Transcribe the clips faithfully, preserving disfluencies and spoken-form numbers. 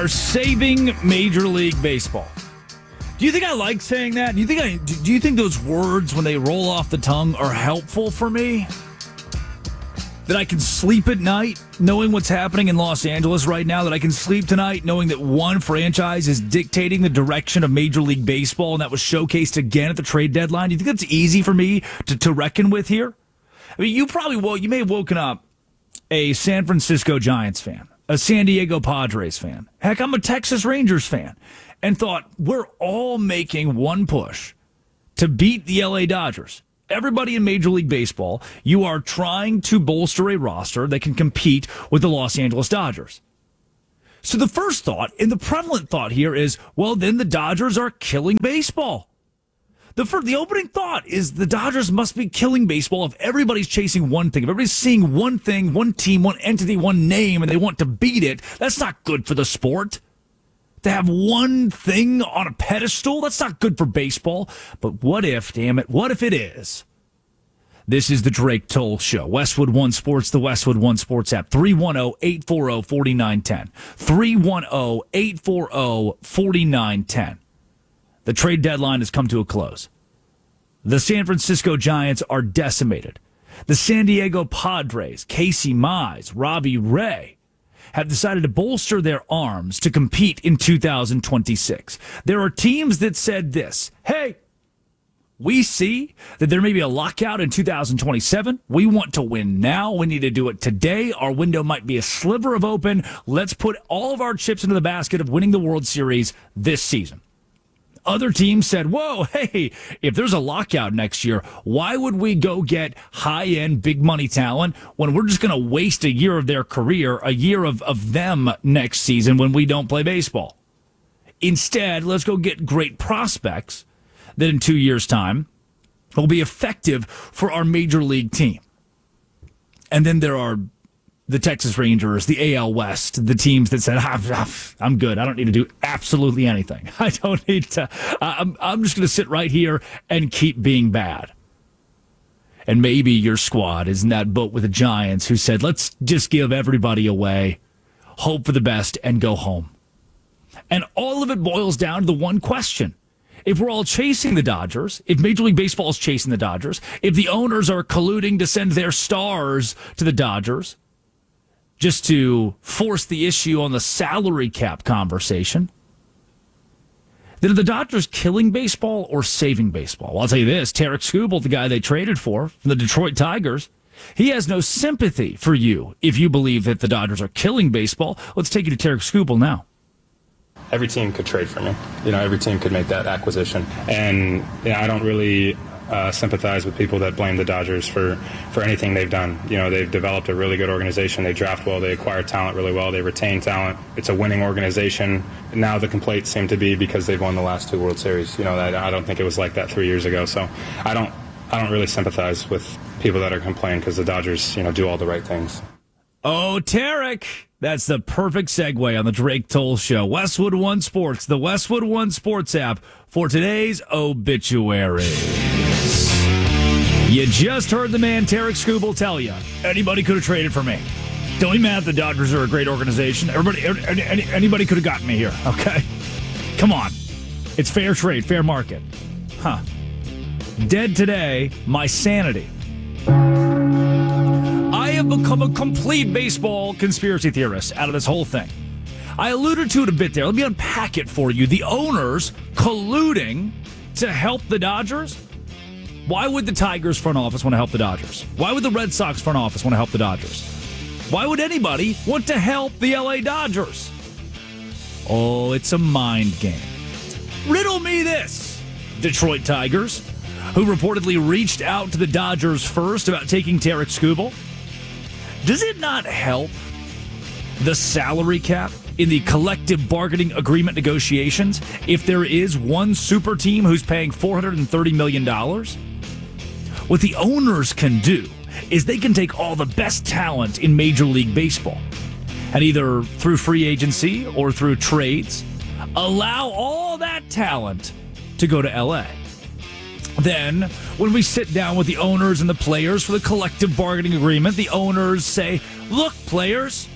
are saving Major League Baseball. Do you think I like saying that? Do you think I? Do you think those words, when they roll off the tongue, are helpful for me? That I can sleep at night knowing what's happening in Los Angeles right now? That I can sleep tonight knowing that one franchise is dictating the direction of Major League Baseball, and that was showcased again at the trade deadline? Do you think that's easy for me to, to reckon with here? I mean, you probably will. You may have woken up a San Francisco Giants fan, a San Diego Padres fan. Heck, I'm a Texas Rangers fan, and thought, we're all making one push to beat the L A Dodgers. Everybody in Major League Baseball, you are trying to bolster a roster that can compete with the Los Angeles Dodgers. So the first thought, and the prevalent thought here is, well, then the Dodgers are killing baseball. The first, the opening thought is the Dodgers must be killing baseball if everybody's chasing one thing. If everybody's seeing one thing, one team, one entity, one name, and they want to beat it, that's not good for the sport. To have one thing on a pedestal, that's not good for baseball. But what if, damn it, what if it is? This is the Drake Toll Show. Westwood One Sports, the Westwood One Sports app. three one zero, eight four zero, four nine one zero. three one zero, eight four zero, four nine one zero. The trade deadline has come to a close. The San Francisco Giants are decimated. The San Diego Padres, Casey Mize, Robbie Ray, have decided to bolster their arms to compete in two thousand twenty-six. There are teams that said this: hey, we see that there may be a lockout in two thousand twenty-seven. We want to win now. We need to do it today. Our window might be a sliver of open. Let's put all of our chips into the basket of winning the World Series this season. Other teams said, whoa, hey, if there's a lockout next year, why would we go get high-end, big-money talent when we're just going to waste a year of their career, a year of, of them next season when we don't play baseball? Instead, let's go get great prospects that in two years' time will be effective for our major league team. And then there are the Texas Rangers, the A L West, the teams that said, I'm good. I don't need to do absolutely anything. I don't need to. I'm, I'm just going to sit right here and keep being bad. And maybe your squad is in that boat with the Giants who said, let's just give everybody away, hope for the best, and go home. And all of it boils down to the one question. If we're all chasing the Dodgers, if Major League Baseball is chasing the Dodgers, if the owners are colluding to send their stars to the Dodgers, just to force the issue on the salary cap conversation, then are the Dodgers killing baseball or saving baseball? Well, I'll tell you this, Tarik Skubal, the guy they traded for from the Detroit Tigers, he has no sympathy for you if you believe that the Dodgers are killing baseball. Let's take you to Tarik Skubal now. Every team could trade for me. You know, every team could make that acquisition. And yeah, I don't really uh, sympathize with people that blame the Dodgers for, for anything they've done. You know, they've developed a really good organization. They draft well. They acquire talent really well. They retain talent. It's a winning organization. Now the complaints seem to be because they've won the last two World Series. You know, I, I don't think it was like that three years ago. So I don't, I don't really sympathize with people that are complaining because the Dodgers, you know, do all the right things. Oh, Tarik. That's the perfect segue on the Drake Toll Show. Westwood One Sports, the Westwood One Sports app for today's obituaries. You just heard the man Tarik Skubal tell you, anybody could have traded for me. Don't be mad the Dodgers are a great organization. Everybody, any, anybody could have gotten me here, okay? Come on. It's fair trade, fair market. Huh. Dead today, my sanity. I have become a complete baseball conspiracy theorist out of this whole thing. I alluded to it a bit there. Let me unpack it for you. The owners colluding to help the Dodgers. Why would the Tigers front office want to help the Dodgers? Why would the Red Sox front office want to help the Dodgers? Why would anybody want to help the L A Dodgers? Oh, it's a mind game. Riddle me this, Detroit Tigers, who reportedly reached out to the Dodgers first about taking Tarik Skubal. Does it not help the salary cap in the collective bargaining agreement negotiations if there is one super team who's paying four hundred thirty million dollars? What the owners can do is they can take all the best talent in Major League Baseball and either through free agency or through trades, allow all that talent to go to L A. Then, when we sit down with the owners and the players for the collective bargaining agreement, the owners say, look, players,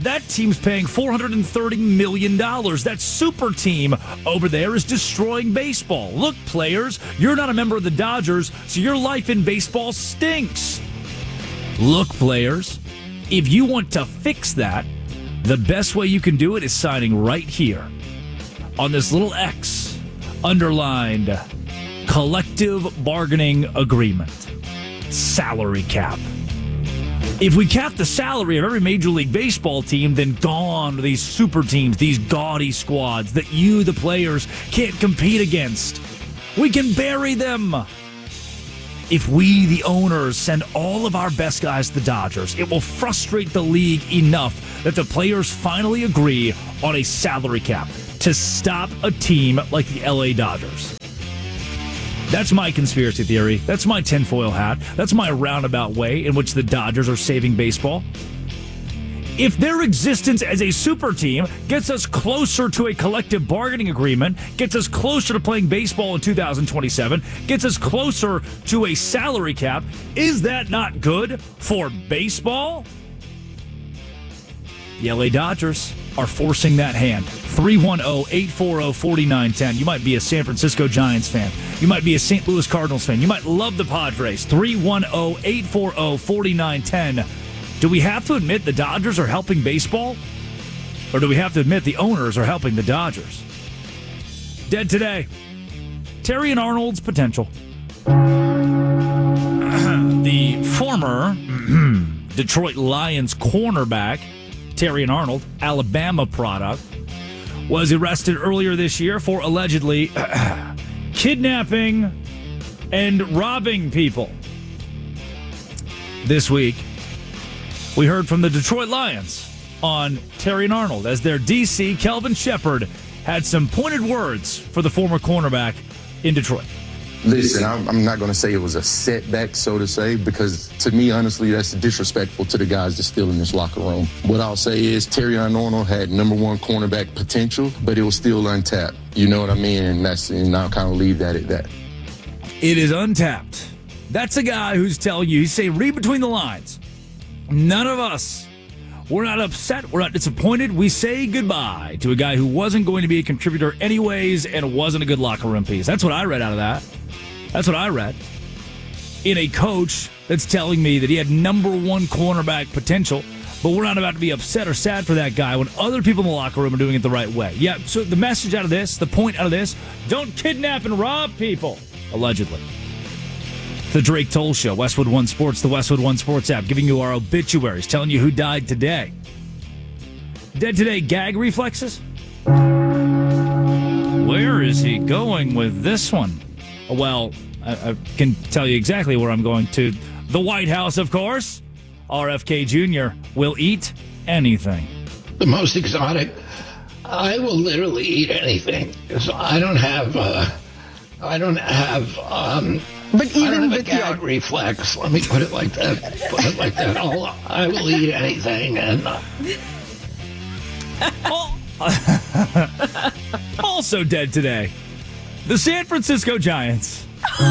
That team's paying four hundred thirty million dollars. That super team over there is destroying baseball. Look, players, you're not a member of the Dodgers, so your life in baseball stinks. Look, players, if you want to fix that, the best way you can do it is signing right here on this little X underlined collective bargaining agreement, salary cap. If we cap the salary of every Major League Baseball team, then gone are these super teams, these gaudy squads that you, the players, can't compete against. We can bury them. If we, the owners, send all of our best guys to the Dodgers, it will frustrate the league enough that the players finally agree on a salary cap to stop a team like the L A Dodgers. That's my conspiracy theory. That's my tinfoil hat. That's my roundabout way in which the Dodgers are saving baseball. If their existence as a super team gets us closer to a collective bargaining agreement, gets us closer to playing baseball in two thousand twenty-seven, gets us closer to a salary cap, is that not good for baseball? The L A Dodgers are forcing that hand. three one zero, eight four zero, four nine one zero. You might be a San Francisco Giants fan. You might be a Saint Louis Cardinals fan. You might love the Padres. three one zero, eight four zero, four nine one zero. Do we have to admit the Dodgers are helping baseball? Or do we have to admit the owners are helping the Dodgers? Dead today. Terrion Arnold's potential. The former Detroit Lions cornerback, Terrion Arnold, Alabama product, was arrested earlier this year for allegedly kidnapping and robbing people. This week, we heard from the Detroit Lions on Terrion Arnold as their D C, Kelvin Shepard, had some pointed words for the former cornerback in Detroit. Listen, I'm, I'm not going to say it was a setback, so to say, because to me, honestly, that's disrespectful to the guys that's still in this locker room. What I'll say is Terrion Arnold had number one cornerback potential, but it was still untapped. You know what I mean? And that's, and I'll kind of leave that at that. It is untapped. That's a guy who's telling you, he's saying, read between the lines. None of us, we're not upset, we're not disappointed. We say goodbye to a guy who wasn't going to be a contributor anyways and wasn't a good locker room piece. That's what I read out of that. That's what I read. In a coach that's telling me that he had number one cornerback potential, but we're not about to be upset or sad for that guy when other people in the locker room are doing it the right way. Yeah, so the message out of this, the point out of this, don't kidnap and rob people, allegedly. The Drake Toll Show, Westwood One Sports, the Westwood One Sports app, giving you our obituaries, telling you who died today. Dead today, gag reflexes? Where is he going with this one? Well, I, I can tell you exactly where I'm going to. The White House, of course. R F K Junior will eat anything. The most exotic. I will literally eat anything. So I don't have, uh, I don't have, um, but even I don't have with a gag your... reflex. Let me put it like that. Put it like that. I'll, I will eat anything. And uh... Also dead today, the San Francisco Giants.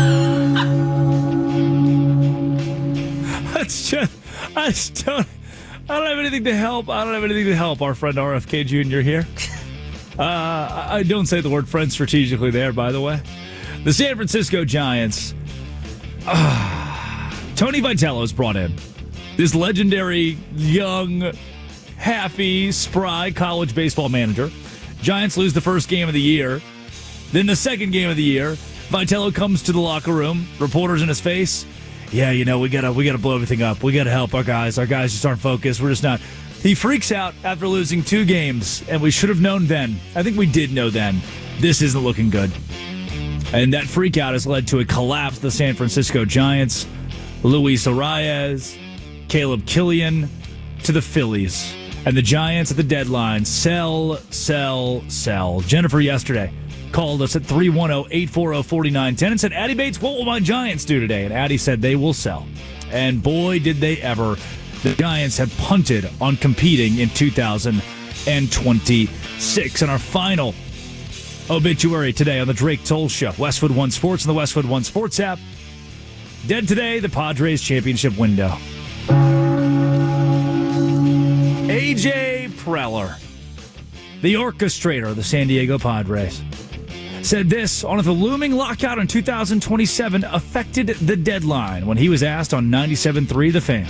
That's just, I just don't, I don't have anything to help. I don't have anything to help our friend R F K Junior here. Uh, I don't say the word friend strategically there, by the way. The San Francisco Giants. Uh, Tony Vitello is brought in. This legendary, young, happy, spry college baseball manager. Giants lose the first game of the year. Then the second game of the year, Vitello comes to the locker room, reporters in his face. Yeah, you know, we gotta we gotta blow everything up. We gotta help our guys. Our guys just aren't focused. We're just not. He freaks out after losing two games, and we should have known then. I think we did know then. This isn't looking good. And that freak out has led to a collapse of the San Francisco Giants. Luis Arias, Caleb Killian to the Phillies. And the Giants at the deadline, sell, sell, sell. Jennifer yesterday called us at three one zero, eight four zero, four nine one zero and said, Addie Bates, what will my Giants do today? And Addie said they will sell. And boy, did they ever. The Giants have punted on competing in two thousand twenty-six. And our final obituary today on the Drake Toll Show, Westwood One Sports and the Westwood One Sports app. Dead today, the Padres championship window. A J Preller, the orchestrator of the San Diego Padres, said this on if the looming lockout in two thousand twenty-seven affected the deadline when he was asked on ninety-seven point three The Fan.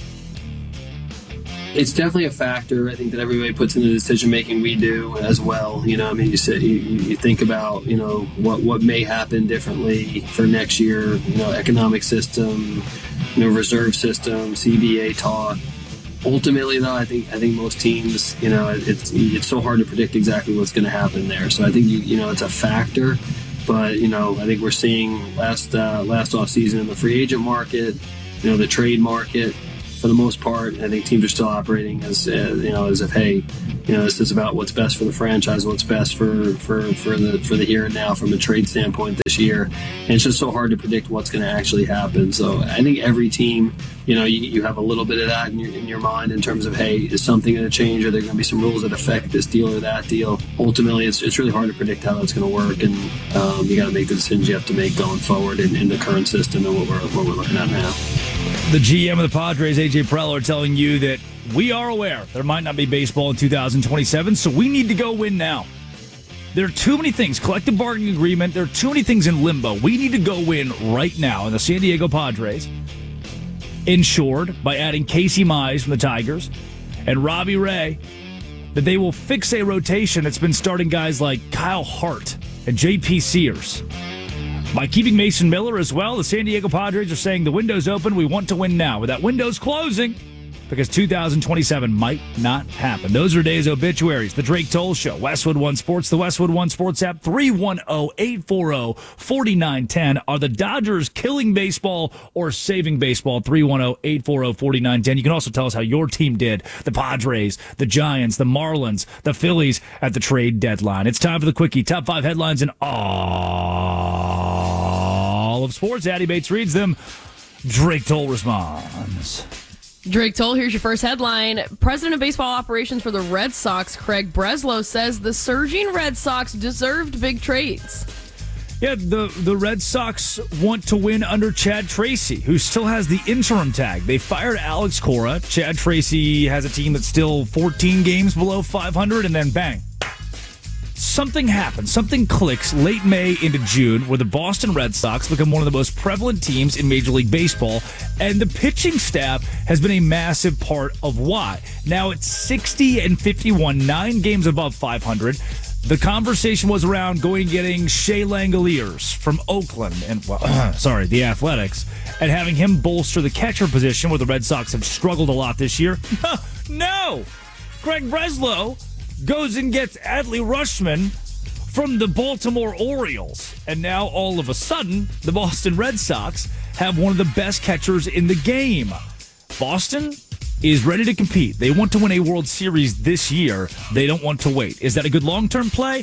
It's definitely a factor, I think, that everybody puts in the decision-making. We do as well. You know, I mean, you, say, you, you think about, you know, what, what may happen differently for next year, you know, economic system, you know, reserve system, C B A talk. Ultimately, though, I think I think most teams, you know, it's it's so hard to predict exactly what's going to happen there. So I think, you, you know, it's a factor. But, you know, I think we're seeing last, uh, last offseason in the free agent market, you know, the trade market, for the most part, I think teams are still operating as, uh, you know, as if, hey, you know, this is about what's best for the franchise, what's best for, for, for the for the here and now from a trade standpoint this year. And it's just so hard to predict what's going to actually happen. So I think every team, you know, you, you have a little bit of that in your, in your mind in terms of, hey, is something going to change? Are there going to be some rules that affect this deal or that deal? Ultimately, it's it's really hard to predict how that's going to work. And um, you got to make the decisions you have to make going forward in, in the current system and what we're, what we're looking at now. The G M of the Padres, A J Preller, telling you that we are aware there might not be baseball in two thousand twenty-seven, so we need to go win now. There are too many things, collective bargaining agreement, there are too many things in limbo. We need to go win right now. And the San Diego Padres ensured by adding Casey Mize from the Tigers and Robbie Ray that they will fix a rotation that's been starting guys like Kyle Hart and J P Sears. By keeping Mason Miller as well, the San Diego Padres are saying the window's open. We want to win now. But that window's closing because two thousand twenty-seven might not happen. Those are today's obituaries. The Drake Toll Show, Westwood One Sports, the Westwood One Sports app, three one zero, eight four zero, four nine one zero. Are the Dodgers killing baseball or saving baseball? three one zero, eight four zero, four nine one zero. You can also tell us how your team did. The Padres, the Giants, the Marlins, the Phillies at the trade deadline. It's time for the Quickie. Top five headlines in all of sports. Addy Bates reads them. Drake Toll responds. Drake Toll, here's your first headline. President of Baseball Operations for the Red Sox, Craig Breslow, says the surging Red Sox deserved big trades. Yeah, the, the Red Sox want to win under Chad Tracy, who still has the interim tag. They fired Alex Cora. Chad Tracy has a team that's still fourteen games below five hundred, and then bang. Something happens. Something clicks late May into June where the Boston Red Sox become one of the most prevalent teams in Major League Baseball, and the pitching staff has been a massive part of why. Now it's sixty and fifty-one, nine games above five hundred. The conversation was around going and getting Shea Langoliers from Oakland and, well, sorry, the Athletics, and having him bolster the catcher position where the Red Sox have struggled a lot this year. No! Craig Breslow goes and gets Adley Rutschman from the Baltimore Orioles. And now, all of a sudden, the Boston Red Sox have one of the best catchers in the game. Boston is ready to compete. They want to win a World Series this year. They don't want to wait. Is that a good long-term play?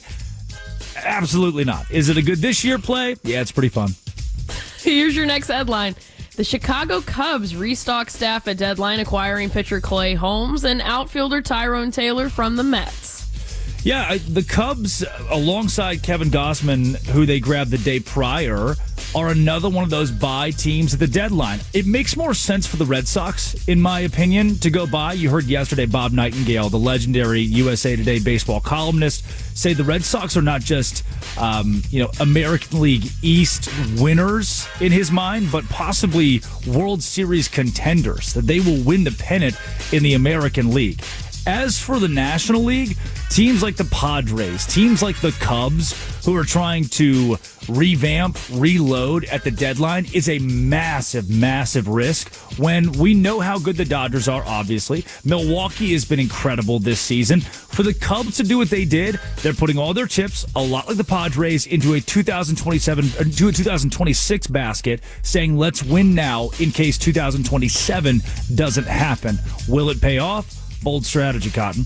Absolutely not. Is it a good this year play? Yeah, it's pretty fun. Here's your next headline. The Chicago Cubs restock staff at deadline, acquiring pitcher Clay Holmes and outfielder Tyrone Taylor from the Mets. Yeah, the Cubs, alongside Kevin Gausman, who they grabbed the day prior, are another one of those buy teams at the deadline. It makes more sense for the Red Sox, in my opinion, to go buy. You heard yesterday Bob Nightingale, the legendary U S A Today baseball columnist, say the Red Sox are not just um, you know, American League East winners in his mind, but possibly World Series contenders, that they will win the pennant in the American League. As for the National League, teams like the Padres, teams like the Cubs, who are trying to revamp, reload at the deadline, is a massive, massive risk when we know how good the Dodgers are, obviously. Milwaukee has been incredible this season. For the Cubs to do what they did, they're putting all their chips, a lot like the Padres, into a two thousand twenty-seven, into a two thousand twenty-six basket, saying let's win now in case two thousand twenty-seven doesn't happen. Will it pay off? Bold strategy, Cotton.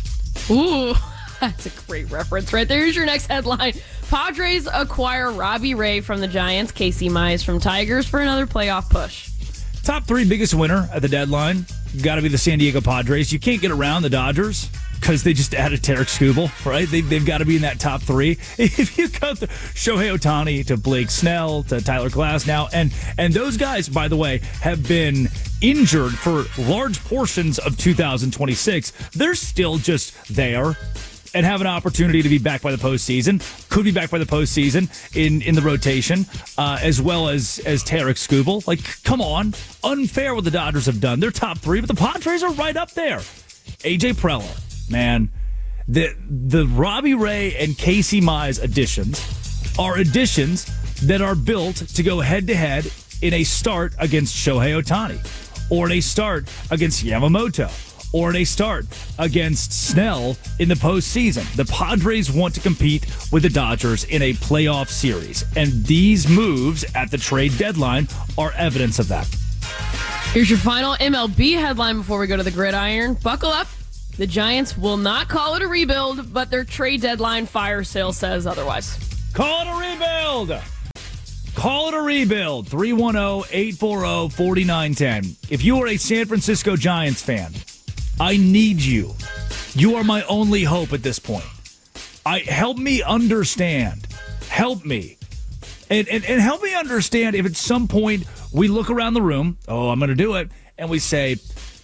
Ooh, that's a great reference right there. Here's your next headline. Padres acquire Robbie Ray from the Giants, Casey Mize from Tigers for another playoff push. Top three biggest winner at the deadline, got to be the San Diego Padres. You can't get around the Dodgers because they just added Tarek Skubal, right? They, they've got to be in that top three. If you go through Shohei Ohtani to Blake Snell to Tyler Glass now, and and those guys, by the way, have been injured for large portions of two thousand twenty-six, they're still just there and have an opportunity to be back by the postseason. Could be back by the postseason in, in the rotation, uh, as well as as Tarek Skubal. Like, come on. Unfair what the Dodgers have done. They're top three, but the Padres are right up there. A J Preller, man. The, the Robbie Ray and Casey Mize additions are additions that are built to go head-to-head in a start against Shohei Ohtani, or in a start against Yamamoto, or in a start against Snell in the postseason. The Padres want to compete with the Dodgers in a playoff series, and these moves at the trade deadline are evidence of that. Here's your final M L B headline before we go to the gridiron. Buckle up. The Giants will not call it a rebuild, but their trade deadline fire sale says otherwise. Call it a rebuild! Call it a rebuild. three one zero, eight four zero, four nine one zero. If you are a San Francisco Giants fan, I need you. You are my only hope at this point. I help me understand. Help me. And, and, and help me understand if at some point we look around the room, oh, I'm going to do it, and we say,